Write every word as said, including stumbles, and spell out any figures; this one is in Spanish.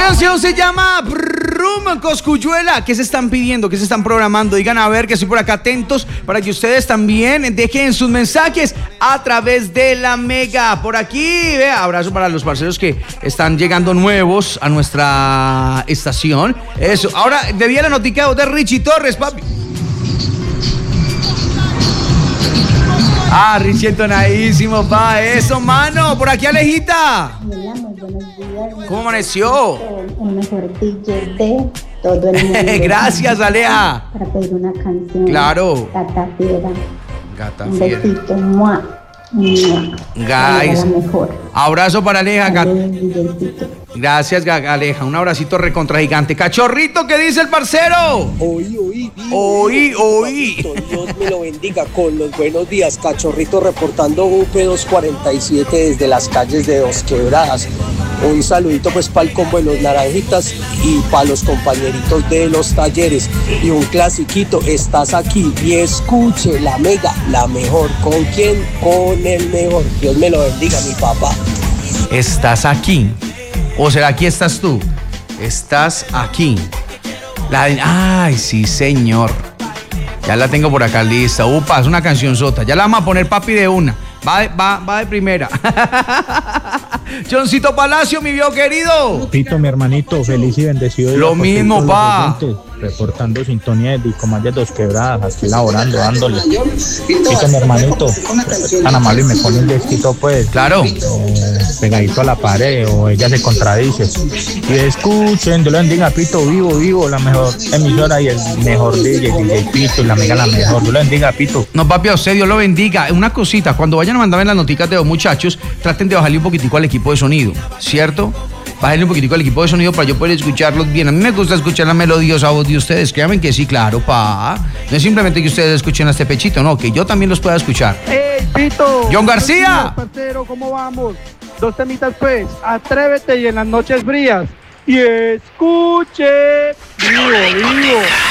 canción se llama Brum Cosculluela. ¿Qué se están pidiendo? ¿Qué se están programando? Digan a ver, que estoy por acá atentos para que ustedes también dejen sus mensajes a través de la Mega. Por aquí, vea, abrazo para los parceros que están llegando nuevos a nuestra estación. Eso, ahora debía la noticia de Richie Torres, papi. Ah, Richie entonadísimo, pa, eso, mano. Por aquí, Alejita. Hola, muy buenos días. ¿Cómo amaneció? El mejor D J de todo el mundo. Gracias, Aleja. Para pedir una canción. Claro. Gata Fiera. Gata Un Fiera. besito. Mua. Mua. Guys. La mejor. Abrazo para Aleja. Gat- DJcito. Gracias, Aleja. Un abracito recontra gigante. Cachorrito, ¿qué dice el parcero? Oí, oí, Oí, oí. Dios me lo bendiga con los buenos días. Cachorrito reportando U P doscientos cuarenta y siete desde las calles de Dos Quebradas. Un saludito pues para el combo de los naranjitas y para los compañeritos de los talleres. Y un clasiquito, estás aquí y escuche la Mega, la mejor. ¿Con quién? Con el mejor. Dios me lo bendiga, mi papá. Estás aquí. ¿O será aquí estás tú? Estás aquí. La de... Ay, sí, señor. Ya la tengo por acá lista. Upa, es una canción sota. Ya la vamos a poner, papi, de una. Va de, va, va de primera. Johncito Palacio, mi viejo querido. Pito, mi hermanito, feliz y bendecido día. Lo mismo, todos pa. los oyentes, reportando sintonía de Dicomayas Dos Quebradas, aquí laborando, dándole. Pito, mi hermanito, tan amable y me pone un disquito, pues. Claro. Eh, pegadito a la pared, o ella se contradice. Y escuchen, Dios le bendiga, Pito, vivo, vivo, la mejor emisora y el mejor D J, D J Pito, y la amiga la mejor. Dios le bendiga, Pito. No, papi, a usted Dios lo bendiga. Una cosita, cuando vayan a mandarme las noticias de los muchachos, traten de bajarle un poquitico al equipo de sonido, ¿cierto? Bájenle un poquitico al equipo de sonido para yo poder escucharlos bien. A mí me gusta escuchar la melodiosa voz de ustedes. Créanme que sí, claro, pa. No es simplemente que ustedes escuchen a este pechito, no, que yo también los pueda escuchar. ¡Ey, Pito! John García. Parcero, ¿cómo vamos? Dos temitas, pues. Atrévete y en las noches frías. Y escuche. Vivo, vivo.